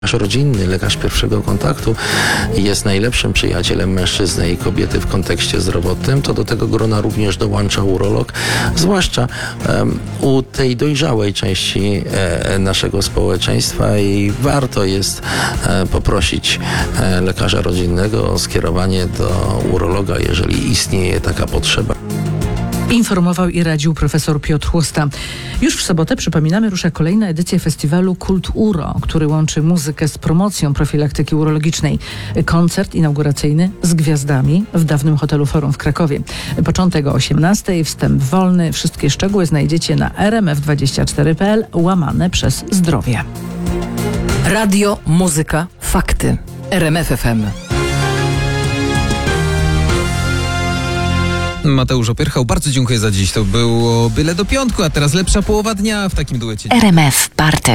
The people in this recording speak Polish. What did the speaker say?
Lekarz rodzinny, lekarz pierwszego kontaktu jest najlepszym przyjacielem mężczyzny i kobiety w kontekście zdrowotnym, to do tego grona również dołącza urolog, zwłaszcza u tej dojrzałej części naszego społeczeństwa i warto jest poprosić lekarza rodzinnego o skierowanie do urologa, jeżeli istnieje taka potrzeba. Informował i radził profesor Piotr Chłosta. Już w sobotę, przypominamy, rusza kolejna edycja festiwalu Kult Uro, który łączy muzykę z promocją profilaktyki urologicznej. Koncert inauguracyjny z gwiazdami w dawnym hotelu Forum w Krakowie. Początek o 18:00, wstęp wolny. Wszystkie szczegóły znajdziecie na rmf24.pl/zdrowie. Radio, muzyka, fakty. RMF FM. Mateusz Opierchał, bardzo dziękuję za dziś. To było byle do piątku, a teraz lepsza połowa dnia w takim duecie. RMF Party.